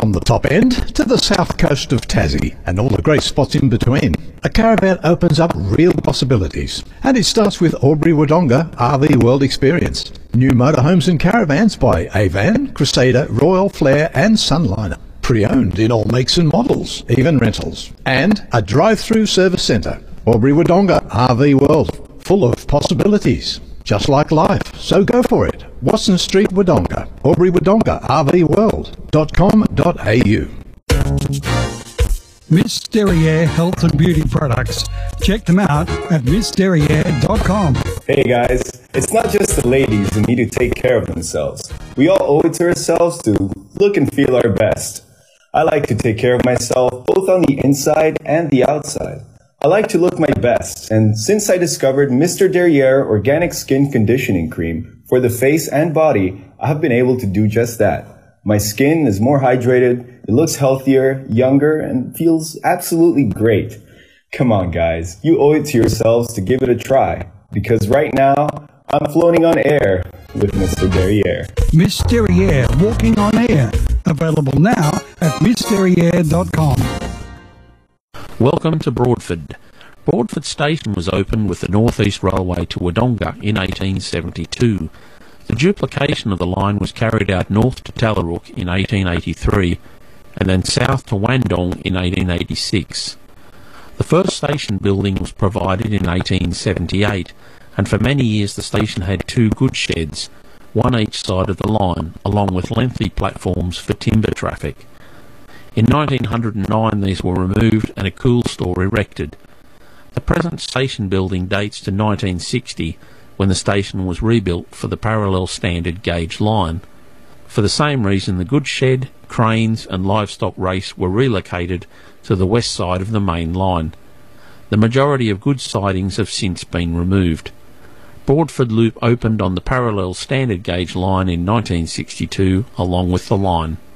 From the top end to the south coast of Tassie and all the great spots in between, a caravan opens up real possibilities. And it starts with Albury Wodonga RV World Experience. New motorhomes and caravans by Avan, Crusader, Royal, Flair and Sunliner. Pre-owned in all makes and models, even rentals. And a drive-through service centre. Albury Wodonga RV World, full of possibilities. Just like life, so go for it. Watson Street, Wodonga. Albury Wodonga RVWorld.com.au. Miss Derriere Health and Beauty Products. Check them out at missderriere.com. Hey guys, it's not just the ladies who need to take care of themselves. We all owe it to ourselves to look and feel our best. I like to take care of myself both on the inside and the outside. I like to look my best, and since I discovered Mr. Derriere Organic Skin Conditioning Cream for the face and body, I have been able to do just that. My skin is more hydrated, it looks healthier, younger, and feels absolutely great. Come on guys, you owe it to yourselves to give it a try, because right now, I'm floating on air with Mr. Derriere. Miss Derriere Walking on Air. Available now at missderriere.com. Welcome to Broadford. Broadford Station was opened with the North East Railway to Wodonga in 1872. The duplication of the line was carried out north to Tallarook in 1883 and then south to Wandong in 1886. The first station building was provided in 1878, and for many years the station had two goods sheds, one each side of the line, along with lengthy platforms for timber traffic. In 1909 these were removed and a cool store erected. The present station building dates to 1960, when the station was rebuilt for the parallel standard gauge line. For the same reason the goods shed, cranes and livestock race were relocated to the west side of the main line. The majority of goods sidings have since been removed. Broadford Loop opened on the parallel standard gauge line in 1962 along with the line.